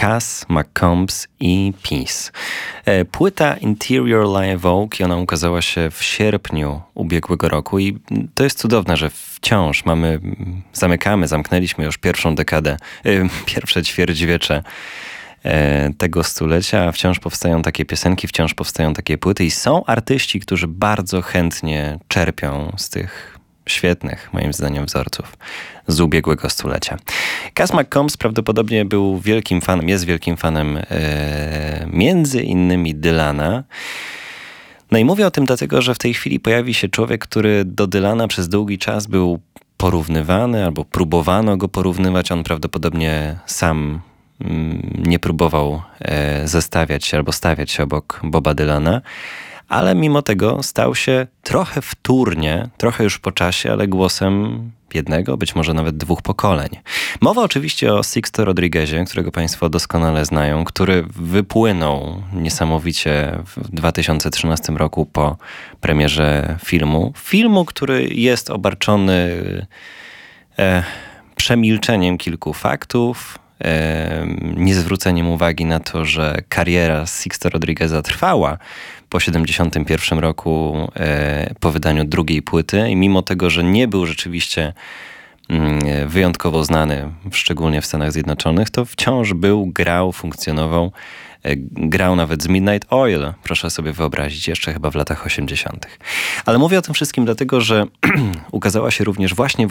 Cass McCombs i Peace. Płyta Interior Live Oak i ona ukazała się w sierpniu ubiegłego roku i to jest cudowne, że wciąż zamknęliśmy już pierwszą dekadę, pierwsze ćwierćwiecze tego stulecia, wciąż powstają takie piosenki, wciąż powstają takie płyty i są artyści, którzy bardzo chętnie czerpią z tych świetnych, moim zdaniem, wzorców z ubiegłego stulecia. Cass McCombs prawdopodobnie był wielkim fanem, jest wielkim fanem między innymi Dylana. No i mówię o tym dlatego, że w tej chwili pojawi się człowiek, który do Dylana przez długi czas był porównywany albo próbowano go porównywać. On prawdopodobnie sam nie próbował zestawiać się albo stawiać się obok Boba Dylana, ale mimo tego stał się trochę wtórnie, trochę już po czasie, ale głosem jednego, być może nawet dwóch pokoleń. Mowa oczywiście o Sixto Rodriguezie, którego Państwo doskonale znają, który wypłynął niesamowicie w 2013 roku po premierze filmu, który jest obarczony przemilczeniem kilku faktów, niezwróceniem uwagi na to, że kariera Sixto Rodrigueza trwała po 1971 roku, po wydaniu drugiej płyty i mimo tego, że nie był rzeczywiście wyjątkowo znany, szczególnie w Stanach Zjednoczonych, to wciąż grał, funkcjonował, grał nawet z Midnight Oil, proszę sobie wyobrazić, jeszcze chyba w latach 80. Ale mówię o tym wszystkim dlatego, że ukazała się również właśnie w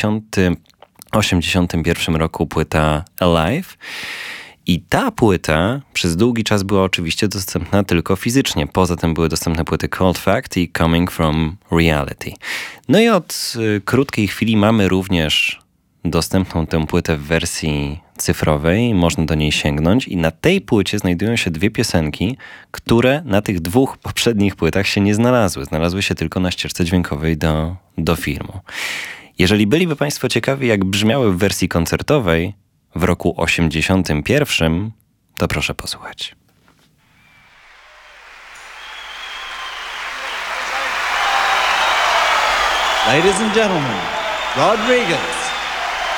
1981 roku płyta Alive. I ta płyta przez długi czas była oczywiście dostępna tylko fizycznie. Poza tym były dostępne płyty Cold Fact i Coming From Reality. No i od krótkiej chwili mamy również dostępną tę płytę w wersji cyfrowej. Można do niej sięgnąć i na tej płycie znajdują się dwie piosenki, które na tych dwóch poprzednich płytach się nie znalazły. Znalazły się tylko na ścieżce dźwiękowej do filmu. Jeżeli byliby Państwo ciekawi, jak brzmiały w wersji koncertowej w roku 81, to proszę posłuchać. Ladies and gentlemen, Rodriguez.